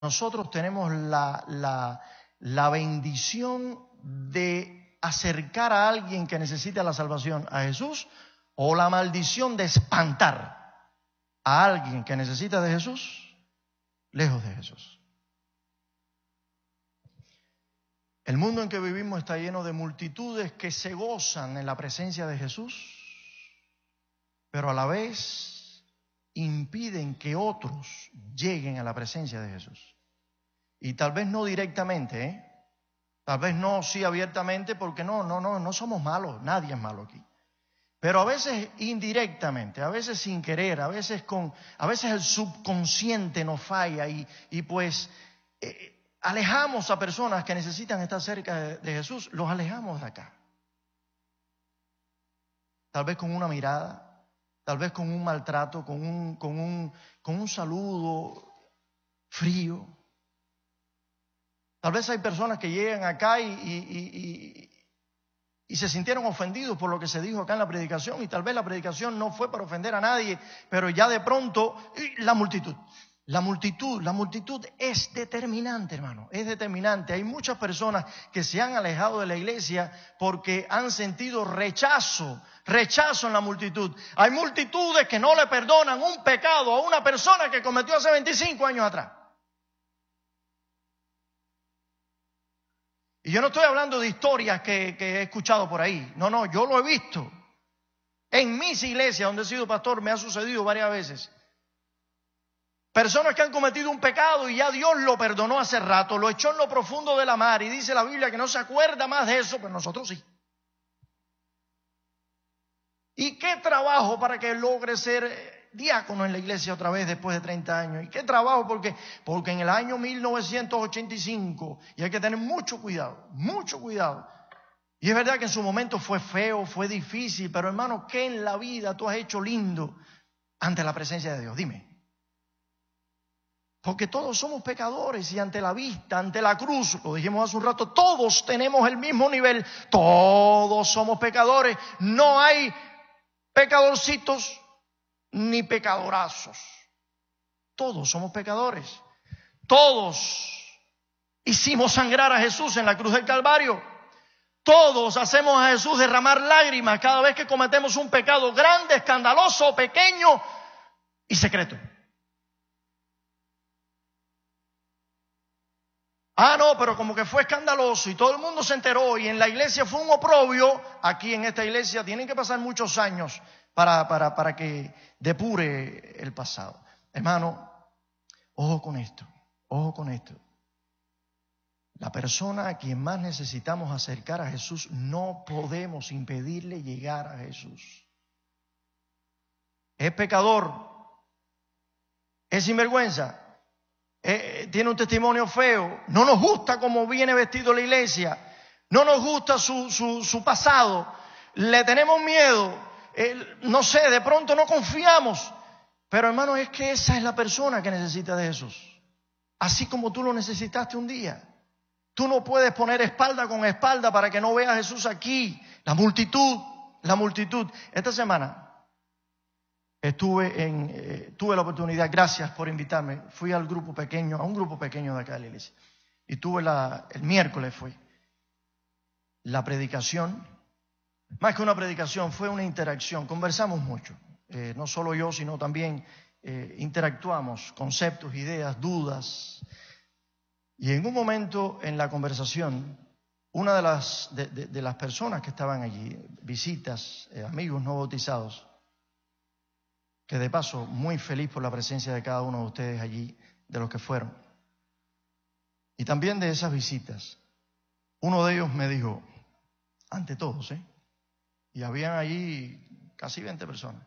nosotros tenemos la bendición de acercar a alguien que necesita la salvación a Jesús, o la maldición de espantar a alguien que necesita de Jesús lejos de Jesús. El mundo en que vivimos está lleno de multitudes que se gozan en la presencia de Jesús, pero a la vez impiden que otros lleguen a la presencia de Jesús. Y tal vez no directamente, tal vez no sí abiertamente, porque no somos malos, nadie es malo aquí. Pero a veces indirectamente, a veces sin querer, a veces el subconsciente nos falla y pues alejamos a personas que necesitan estar cerca de Jesús, los alejamos de acá. Tal vez con una mirada, tal vez con un maltrato, con un saludo frío. Tal vez hay personas que llegan acá y se sintieron ofendidos por lo que se dijo acá en la predicación, y tal vez la predicación no fue para ofender a nadie, pero ya de pronto la multitud es determinante, hermano, es determinante. Hay muchas personas que se han alejado de la iglesia porque han sentido rechazo en la multitud. Hay multitudes que no le perdonan un pecado a una persona que cometió hace 25 años atrás. Y yo no estoy hablando de historias que he escuchado por ahí. No, yo lo he visto. En mis iglesias donde he sido pastor me ha sucedido varias veces. Personas que han cometido un pecado y ya Dios lo perdonó hace rato, lo echó en lo profundo de la mar, y dice la Biblia que no se acuerda más de eso, pero nosotros sí. ¿Y qué trabajo para que logre ser diácono en la iglesia otra vez después de 30 años? ¿Y qué trabajo? Porque en el año 1985, y hay que tener mucho cuidado, y es verdad que en su momento fue feo, fue difícil, pero hermano, ¿qué en la vida tú has hecho lindo ante la presencia de Dios? Dime. Porque todos somos pecadores, y ante la vista, ante la cruz, lo dijimos hace un rato, todos tenemos el mismo nivel, todos somos pecadores, no hay pecadorcitos ni pecadorazos. Todos somos pecadores. Todos hicimos sangrar a Jesús en la cruz del Calvario. Todos hacemos a Jesús derramar lágrimas cada vez que cometemos un pecado grande, escandaloso, pequeño y secreto. No, pero como que fue escandaloso y todo el mundo se enteró y en la iglesia fue un oprobio. Aquí en esta iglesia tienen que pasar muchos años para que depure el pasado. Hermano, ojo con esto. La persona a quien más necesitamos acercar a Jesús, no podemos impedirle llegar a Jesús. Es pecador, es sinvergüenza, tiene un testimonio feo, no nos gusta cómo viene vestido la iglesia, no nos gusta su pasado, le tenemos miedo, no sé, de pronto no confiamos. Pero hermano, es que esa es la persona que necesita de Jesús, así como tú lo necesitaste un día. Tú no puedes poner espalda con espalda para que no vea a Jesús aquí. La multitud. Esta semana tuve la oportunidad, gracias por invitarme, fui a un grupo pequeño de acá de la iglesia. Y tuve el miércoles fue la predicación. Más que una predicación, fue una interacción. Conversamos mucho. No solo yo, sino también interactuamos. Conceptos, ideas, dudas. Y en un momento en la conversación, una de las personas que estaban allí, visitas, amigos no bautizados, que de paso muy feliz por la presencia de cada uno de ustedes allí, de los que fueron. Y también de esas visitas, uno de ellos me dijo, ante todos, y habían allí casi 20 personas,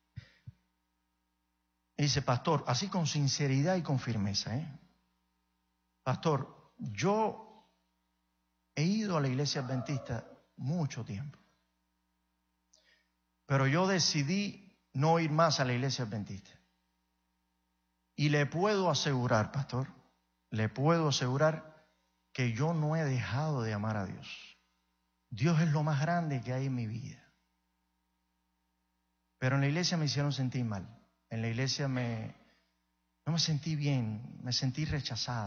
y dice, pastor, así con sinceridad y con firmeza, pastor, yo he ido a la iglesia adventista mucho tiempo, pero yo decidí no ir más a la iglesia adventista. Y le puedo asegurar, pastor, que yo no he dejado de amar a Dios. Dios es lo más grande que hay en mi vida. Pero en la iglesia me hicieron sentir mal. En la iglesia no No me sentí bien, me sentí rechazada.